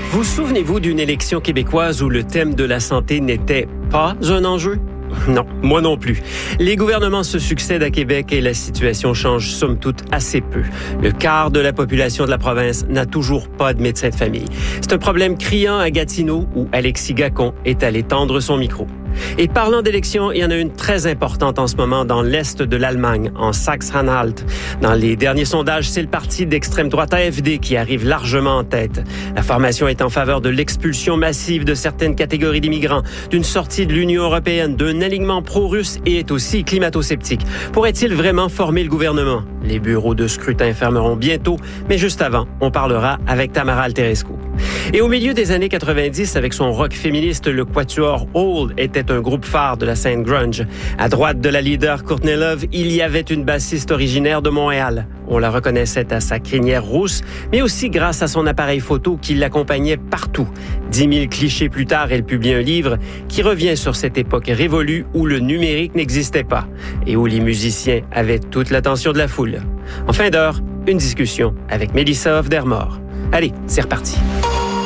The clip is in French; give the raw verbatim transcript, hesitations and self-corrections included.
Vous souvenez-vous d'une élection québécoise où le thème de la santé n'était pas un enjeu? Non, moi non plus. Les gouvernements se succèdent à Québec et la situation change somme toute assez peu. Le quart de la population de la province n'a toujours pas de médecin de famille. C'est un problème criant à Gatineau où Alexis Gacon est allé tendre son micro. Et parlant d'élections, il y en a une très importante en ce moment dans l'est de l'Allemagne, en Saxe-Anhalt. Dans les derniers sondages, c'est le parti d'extrême droite A F D qui arrive largement en tête. La formation est en faveur de l'expulsion massive de certaines catégories d'immigrants, d'une sortie de l'Union européenne, d'un alignement pro-russe et est aussi climato-sceptique. Pourrait-il vraiment former le gouvernement? Les bureaux de scrutin fermeront bientôt, mais juste avant, on parlera avec Tamara Alterescu. Et au milieu des années quatre-vingt-dix, avec son rock féministe, le quatuor Old était un groupe phare de la scène grunge. À droite de la leader Courtney Love, il y avait une bassiste originaire de Montréal. On la reconnaissait à sa crinière rousse, mais aussi grâce à son appareil photo qui l'accompagnait partout. Dix mille clichés plus tard, elle publie un livre qui revient sur cette époque révolue où le numérique n'existait pas et où les musiciens avaient toute l'attention de la foule. En fin d'heure, une discussion avec Mélissa Hofdermore. Allez, c'est reparti.